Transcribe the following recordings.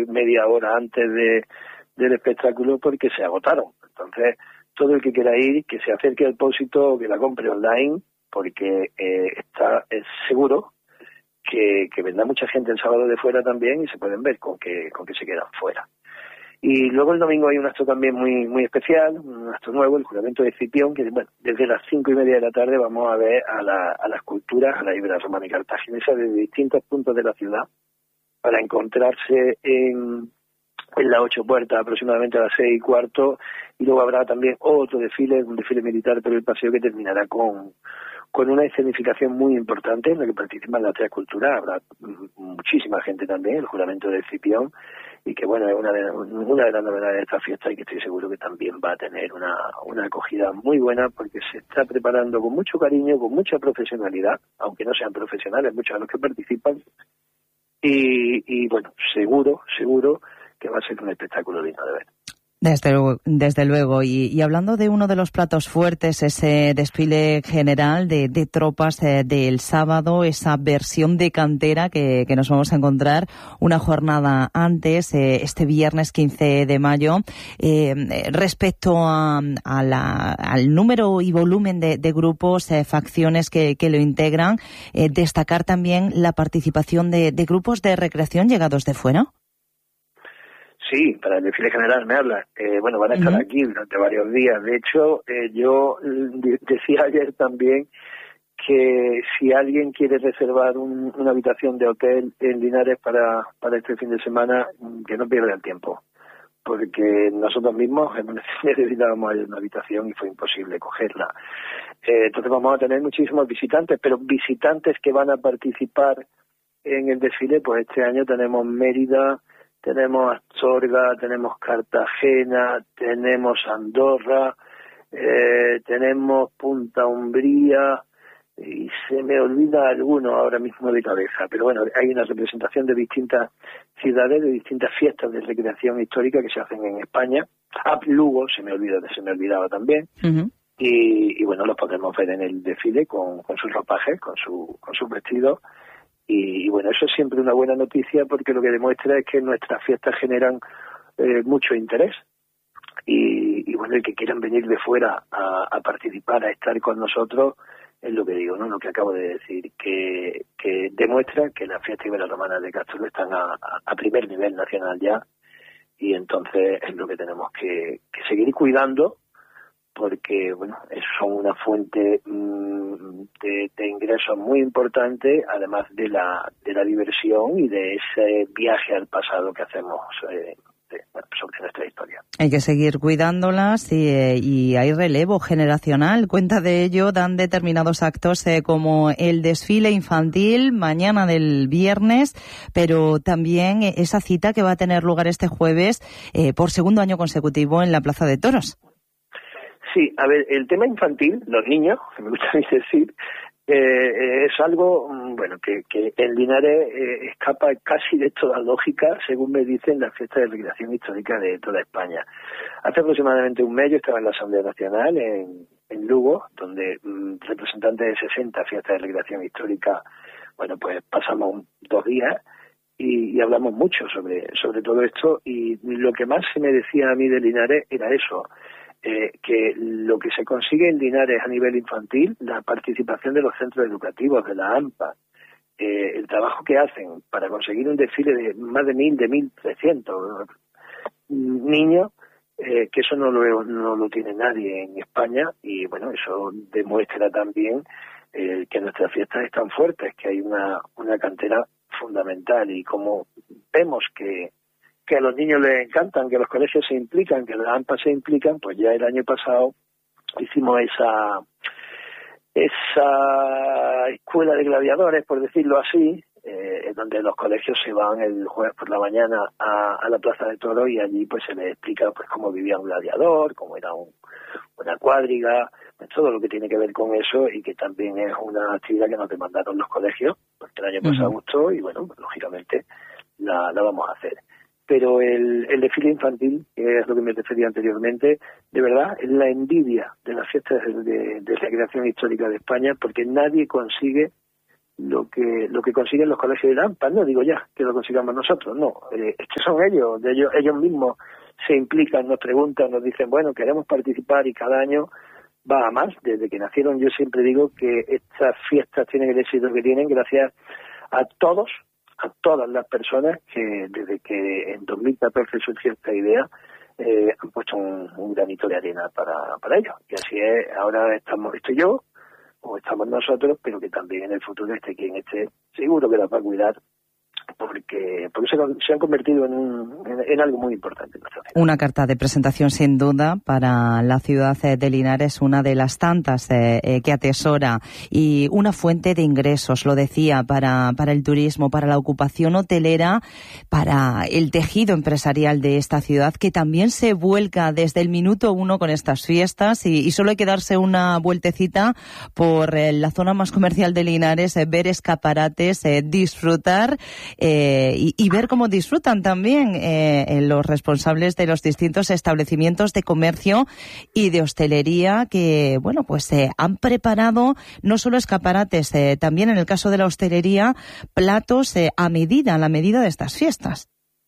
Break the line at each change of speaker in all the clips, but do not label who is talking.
media hora antes del espectáculo porque se agotaron. Entonces, todo el que quiera ir, que se acerque al Pósito o que la compre online, porque es seguro que vendrá mucha gente el sábado de fuera también y se pueden ver con que se quedan fuera. Y luego el domingo hay un acto también muy muy especial, un acto nuevo, el juramento de Escipión, que bueno, desde las 5:30 de la tarde vamos a ver a las esculturas, a la Ibera Romana y Cartaginesa desde distintos puntos de la ciudad para encontrarse en las 8 puertas aproximadamente a las 6:15, y luego habrá también otro desfile, un desfile militar por el paseo que terminará con una escenificación muy importante en la que participan las 3 culturas. Habrá muchísima gente también, el juramento de Escipión, y que bueno, es una de las novedades de esta fiesta y que estoy seguro que también va a tener una acogida muy buena porque se está preparando con mucho cariño, con mucha profesionalidad, aunque no sean profesionales muchos de los que participan, y bueno, seguro que va a ser un espectáculo digno de ver.
Desde luego. Y hablando de uno de los platos fuertes, ese desfile general de tropas del sábado, esa versión de cantera que nos vamos a encontrar una jornada antes, este viernes 15 de mayo. Respecto al número y volumen de grupos, facciones que lo integran, destacar también la participación de grupos de recreación llegados de fuera.
Sí, para el desfile general me habla. Bueno, van a estar aquí durante varios días. De hecho, yo decía ayer también que si alguien quiere reservar una habitación de hotel en Linares para este fin de semana, que no pierda el tiempo. Porque nosotros mismos necesitábamos una habitación y fue imposible cogerla. Entonces vamos a tener muchísimos visitantes, pero visitantes que van a participar en el desfile, pues este año tenemos Mérida, tenemos Astorga, tenemos Cartagena, tenemos Andorra, tenemos Punta Umbría, y se me olvida alguno ahora mismo de cabeza, pero bueno, hay una representación de distintas ciudades, de distintas fiestas de recreación histórica que se hacen en España. Lugo se me olvidaba también. Y bueno, los podemos ver en el desfile con sus ropajes, con sus vestidos. Y bueno, eso es siempre una buena noticia porque lo que demuestra es que nuestras fiestas generan mucho interés. Y bueno, el que quieran venir de fuera a participar, a estar con nosotros, es lo que digo, ¿no? Lo que acabo de decir, que demuestra que las fiestas iberorromanas de Castulo están a primer nivel nacional ya, y entonces es lo que tenemos que seguir cuidando, porque bueno, son una fuente de ingresos muy importante, además de la diversión y de ese viaje al pasado que hacemos sobre nuestra historia.
Hay que seguir cuidándolas y hay relevo generacional. Cuenta de ello dan determinados actos como el desfile infantil mañana del viernes, pero también esa cita que va a tener lugar este jueves por segundo año consecutivo en la Plaza de Toros.
Sí, a ver, el tema infantil, los niños, que me gusta decir, es algo, bueno, que en Linares escapa casi de toda lógica, según me dicen las fiestas de recreación histórica de toda España. Hace aproximadamente un mes yo estaba en la Asamblea Nacional en Lugo, donde representantes de 60 fiestas de recreación histórica, bueno, pues pasamos 2 días y hablamos mucho sobre todo esto, y lo que más se me decía a mí de Linares era eso, que lo que se consigue en Linares a nivel infantil, la participación de los centros educativos, de la AMPA, el trabajo que hacen para conseguir un desfile de más de 1.000, de 1.300 niños, que eso no lo tiene nadie en España, y bueno, eso demuestra también que nuestras fiestas están fuertes, que hay una cantera fundamental, y como vemos que a los niños les encantan, que los colegios se implican, que las AMPA se implican, pues ya el año pasado hicimos esa escuela de gladiadores, por decirlo así, donde los colegios se van el jueves por la mañana a la Plaza de Toros, y allí pues se les explica pues cómo vivía un gladiador, cómo era una cuadriga, pues todo lo que tiene que ver con eso, y que también es una actividad que nos demandaron los colegios, porque el año pasado gustó, y bueno, pues, lógicamente la vamos a hacer. Pero el desfile infantil, que es lo que me refería anteriormente, de verdad es la envidia de las fiestas de recreación histórica de España, porque nadie consigue lo que consiguen los colegios de AMPA. No digo ya que lo consigamos nosotros, no, es que son ellos mismos se implican, nos preguntan, nos dicen, bueno, queremos participar, y cada año va a más. Desde que nacieron yo siempre digo que estas fiestas tienen el éxito que tienen gracias a todas las personas que desde que en 2014 surgió esta idea han puesto un granito de arena para ello. Y así es, ahora estoy yo, o estamos nosotros, pero que también en el futuro esté quien esté, seguro que las va a cuidar, porque se han convertido en algo muy importante en nuestra ciudad.
Una carta de presentación sin duda para la ciudad de Linares, una de las tantas que atesora, y una fuente de ingresos, lo decía, para el turismo, para la ocupación hotelera, para el tejido empresarial de esta ciudad, que también se vuelca desde el minuto 1 con estas fiestas, y solo hay que darse una vueltecita por la zona más comercial de Linares, ver escaparates, disfrutar y ver cómo disfrutan también los responsables de los distintos establecimientos de comercio y de hostelería que, bueno, pues han preparado no solo escaparates, también en el caso de la hostelería, platos a la medida de estas fiestas.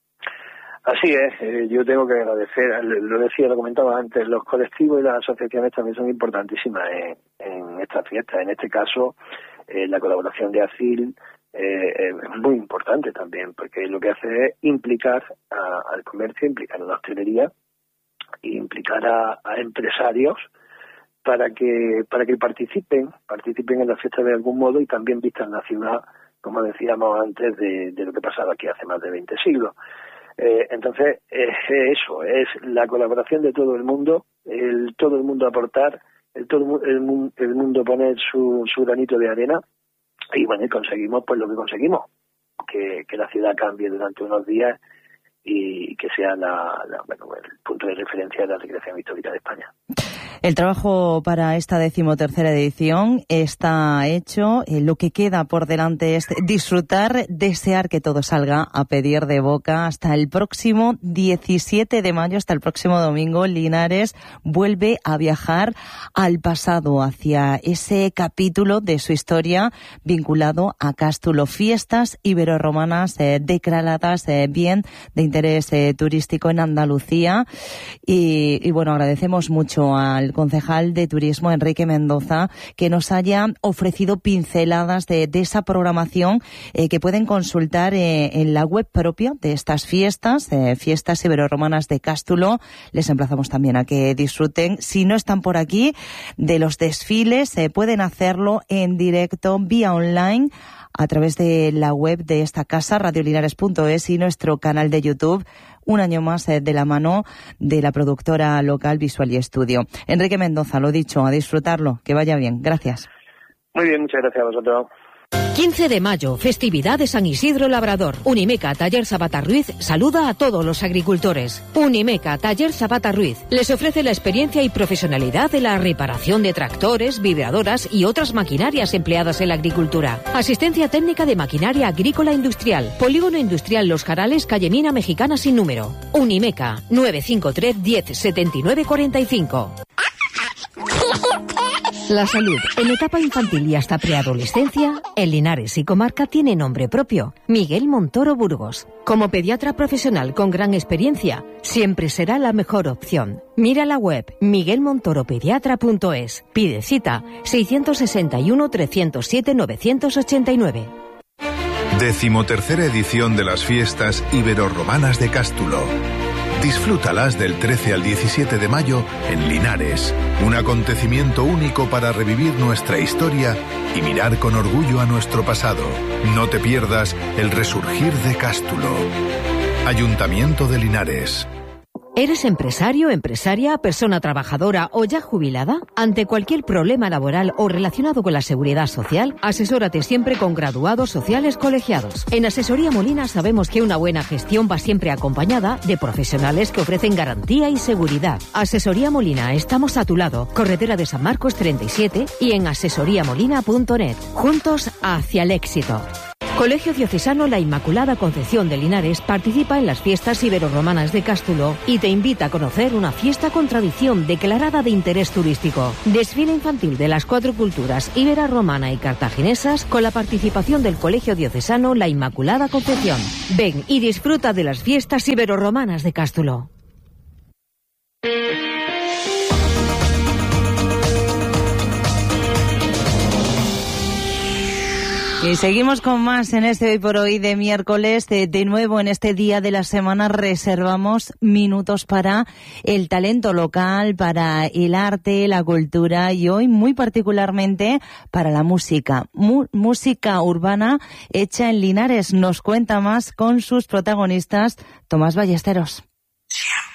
Así es, yo tengo que agradecer, lo comentaba antes, los colectivos y las asociaciones también son importantísimas en estas fiestas. En este caso, la colaboración de ACIL es muy importante también, porque lo que hace es implicar al comercio, implicar a la hostelería e implicar a empresarios para que participen en la fiesta de algún modo, y también vistan la ciudad, como decíamos antes, de lo que pasaba aquí hace más de 20 siglos. Entonces, eso es la colaboración de todo el mundo, todo el mundo aportar, el mundo poner su granito de arena. Y bueno, y conseguimos pues lo que conseguimos, que la ciudad cambie durante unos días y que sea el punto de referencia de la recreación histórica de España.
El trabajo para esta 13ª edición está hecho. Lo que queda por delante es disfrutar, desear que todo salga a pedir de boca. Hasta el próximo 17 de mayo, hasta el próximo domingo, Linares vuelve a viajar al pasado, hacia ese capítulo de su historia vinculado a Cástulo. Fiestas iberorromanas declaradas bien de interés turístico en Andalucía. Y bueno, agradecemos mucho al concejal de Turismo, Enrique Mendoza, que nos haya ofrecido pinceladas de esa programación que pueden consultar en la web propia de estas fiestas, Fiestas Iberorromanas de Cástulo. Les emplazamos también a que disfruten, si no están por aquí, de los desfiles. Pueden hacerlo en directo, vía online, a través de la web de esta casa, radiolinares.es, y nuestro canal de YouTube, un año más de la mano de la productora local Visual y Estudio. Enrique Mendoza, lo dicho, a disfrutarlo, que vaya bien. Gracias.
Muy bien, muchas gracias a vosotros.
15 de mayo, festividad de San Isidro Labrador. Unimeca Taller Zapata Ruiz saluda a todos los agricultores. Unimeca Taller Zapata Ruiz les ofrece la experiencia y profesionalidad de la reparación de tractores, vibradoras y otras maquinarias empleadas en la agricultura. Asistencia técnica de maquinaria agrícola industrial. Polígono Industrial Los Jarales, calle Mina Mexicana sin número. Unimeca 953 10 79 45. La salud en etapa infantil y hasta preadolescencia, en Linares y comarca tiene nombre propio: Miguel Montoro Burgos. Como pediatra profesional con gran experiencia, siempre será la mejor opción. Mira la web miguelmontoropediatra.es. Pide cita 661 307 989.
13ª edición de las Fiestas Iberorromanas de Cástulo. Disfrútalas del 13 al 17 de mayo en Linares, un acontecimiento único para revivir nuestra historia y mirar con orgullo a nuestro pasado. No te pierdas el resurgir de Cástulo. Ayuntamiento de Linares.
¿Eres empresario, empresaria, persona trabajadora o ya jubilada? Ante cualquier problema laboral o relacionado con la seguridad social, asesórate siempre con graduados sociales colegiados. En Asesoría Molina sabemos que una buena gestión va siempre acompañada de profesionales que ofrecen garantía y seguridad. Asesoría Molina, estamos a tu lado. Carretera de San Marcos 37 y en asesoriamolina.net. Juntos hacia el éxito. Colegio Diocesano La Inmaculada Concepción de Linares participa en las fiestas ibero-romanas de Cástulo y te invita a conocer una fiesta con tradición declarada de interés turístico. Desfile infantil de las 4 culturas ibera, romana y cartaginesas con la participación del Colegio Diocesano La Inmaculada Concepción. Ven y disfruta de las fiestas ibero-romanas de Cástulo.
Y seguimos con más en este Hoy por Hoy de miércoles. De nuevo en este día de la semana reservamos minutos para el talento local, para el arte, la cultura y hoy muy particularmente para la música. Música urbana hecha en Linares. Nos cuenta más con sus protagonistas Tomás Ballesteros.
Siempre.